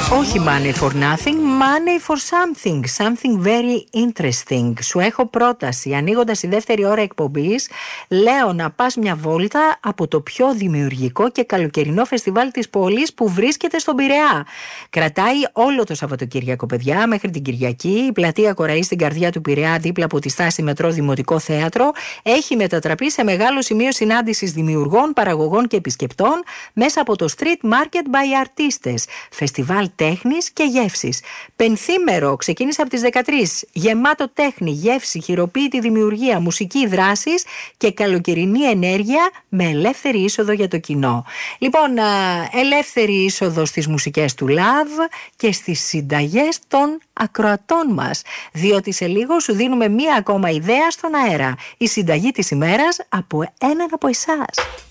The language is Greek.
Όχι money for nothing, money for something. Something very interesting. Σου έχω πρόταση. Ανοίγοντας η δεύτερη ώρα εκπομπής, λέω να πας μια βόλτα από το πιο δημιουργικό και καλοκαιρινό φεστιβάλ της πόλης που βρίσκεται στον Πειραιά. Κρατάει όλο το Σαββατοκύριακο, παιδιά, μέχρι την Κυριακή. Η πλατεία Κοραή στην καρδιά του Πειραιά, δίπλα από τη στάση Μετρό Δημοτικό Θέατρο, έχει μετατραπεί σε μεγάλο σημείο συνάντησης δημιουργών, παραγωγών και επισκεπτών μέσα από το Street Market by Artistes. Φεστιβάλ τέχνης και γεύσης. Πενθήμερο, ξεκίνησε από τις 13. Γεμάτο τέχνη, γεύση, χειροποίητη δημιουργία, μουσική, δράσεις και καλοκαιρινή ενέργεια με ελεύθερη είσοδο για το κοινό. Λοιπόν, ελεύθερη είσοδο στις μουσικές του Love και στις συνταγές των ακροατών μας. Διότι σε λίγο σου δίνουμε μία ακόμα ιδέα στον αέρα. Η συνταγή της ημέρας από έναν από εσάς.